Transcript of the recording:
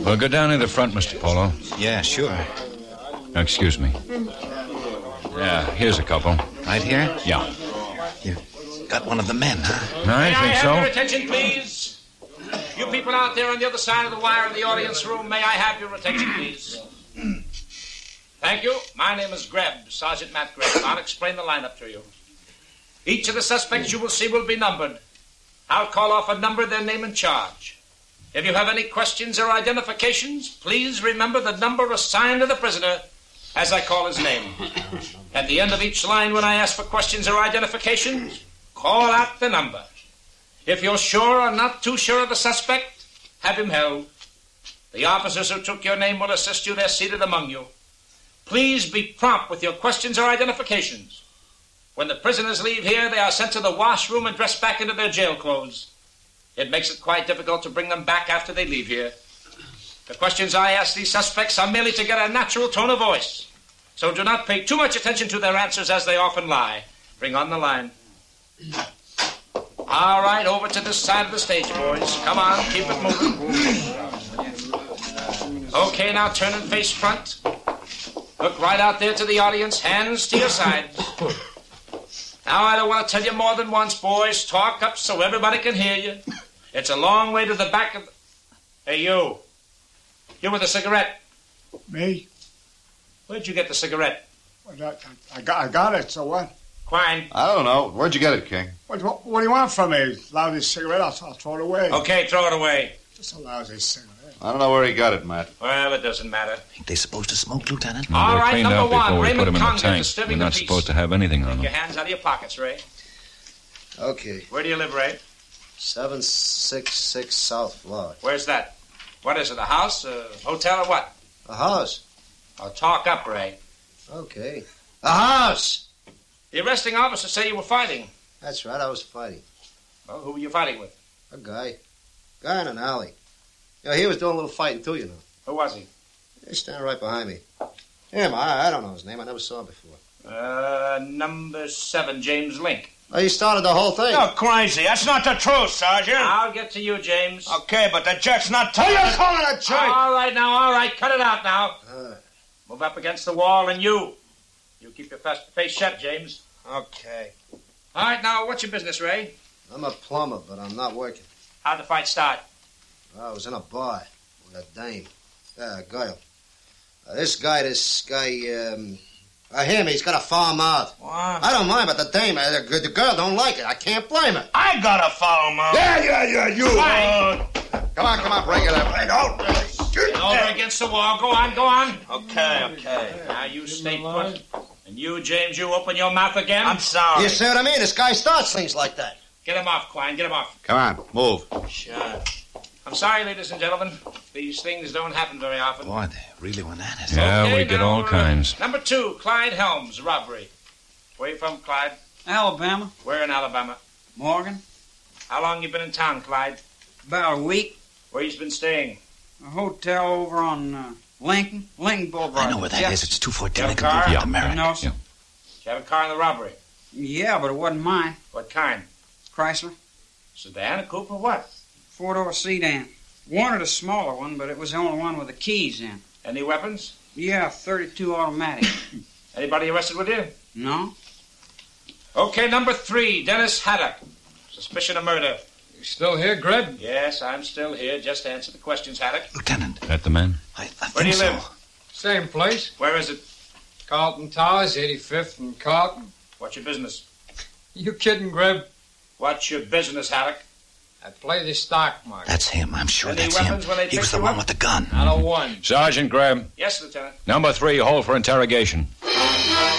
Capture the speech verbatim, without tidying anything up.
Well, go down in the front, Mister Polo. Yeah, sure. Excuse me. Yeah, here's a couple. Right here? Yeah. You got one of the men, huh? I May think I have so. your attention, please? You people out there on the other side of the wire in the audience room, may I have your attention, please? Thank you. My name is Greb, Sergeant Matt Greb. I'll explain the lineup to you. Each of the suspects you will see will be numbered. I'll call off a number, their name and charge. If you have any questions or identifications, please remember the number assigned to the prisoner as I call his name. At the end of each line, when I ask for questions or identifications, call out the number. If you're sure or not too sure of the suspect, have him held. The officers who took your name will assist you. They're seated among you. Please be prompt with your questions or identifications. When the prisoners leave here, they are sent to the washroom and dressed back into their jail clothes. It makes it quite difficult to bring them back after they leave here. The questions I ask these suspects are merely to get a natural tone of voice. So do not pay too much attention to their answers, as they often lie. Bring on the line. All right, over to this side of the stage, boys. Come on, keep it moving. Okay, now turn and face front. Look right out there to the audience, hands to your sides. Now, I don't want to tell you more than once, boys. Talk up so everybody can hear you. It's a long way to the back of the... Hey, you. You with a cigarette. Me? Where'd you get the cigarette? Well, I, I, got, I got it, so what? Quine. I don't know. Where'd you get it, King? What, what, what do you want from me? Lousy cigarette? I'll, I'll throw it away. Okay, throw it away. Just a lousy cigarette. I don't know where he got it, Matt. Well, it doesn't matter. Ain't they supposed to smoke, Lieutenant? Well, All they're right, cleaned number out before one, we Raymond put them in the Conga, tank. disturbing We're not the peace. supposed to have anything on Take them. your hands out of your pockets, Ray. Okay. Where do you live, Ray? seven six six South Florida. Where's that? What is it, a house, a hotel, or what? A house. Oh, talk up, Ray. Okay. A house! The arresting officers say you were fighting. That's right, I was fighting. Well, who were you fighting with? A guy. Guy in an alley. You know, he was doing a little fighting too, you know. Who was he? He's standing right behind me. Him, I, I don't know his name. I never saw him before. Uh, number seven, James Link. Oh, he started the whole thing. You're crazy. That's not the truth, Sergeant. I'll get to you, James. Okay, but the jerk's not Who telling you us. calling a jerk? All right, now, all right. Cut it out now. Uh, Move up against the wall, and you. You keep your face face shut, James. Okay. All right, now, what's your business, Ray? I'm a plumber, but I'm not working. How'd the fight start? I was in a bar with a dame. Yeah, a girl. Uh, this guy, this guy, um... Uh, him, he's got a foul mouth. What? I don't mind, but the dame, uh, the, the girl don't like it. I can't blame her. I got a foul mouth. Yeah, yeah, yeah, you. Uh, Come on, come on, break it up. Break out. Over against the wall. Go on, go on. okay, okay. Now, you stay put. And you, James, you open your mouth again. I'm sorry. You see what I mean? This guy starts things like that. Get him off, Quine. Get him off. Come on, move. Sure. I'm sorry, ladies and gentlemen. These things don't happen very often. Boy, they really went at it. Yeah, Okay, we get now, all uh, kinds. Number two, Clyde Helms, robbery. Where you from, Clyde? Alabama. Where in Alabama? Morgan. How long you been in town, Clyde? About a week. Where you been staying? A hotel over on uh, Lincoln. Lincoln Boulevard. I know where that yeah. is. It's two forty Your Lincoln car? Boulevard, Yeah. America. No, sir. Yeah. Did you have a car in the robbery? Yeah, but it wasn't mine. What kind? Chrysler. Sedan, a coupe, or what? Four-door sedan. Wanted a smaller one, but it was the only one with the keys in. Any weapons? Yeah, thirty-two automatic. Anybody arrested with you? No? Okay, number three, Dennis Haddock. Suspicion of murder. You still here, Greb? Yes, I'm still here. Just answer the questions, Haddock. Lieutenant, That the man? I, I Where do think you so. live? Same place. Where is it? Carlton Towers, eighty-fifth and Carlton. What's your business? You kidding, Greb? What's your business, Haddock? I play the stock market. That's him. I'm sure Any that's weapons him. when they He pick was the you one up? with the gun. Not a one. Sergeant Graham. Yes, Lieutenant. Number three, hold for interrogation.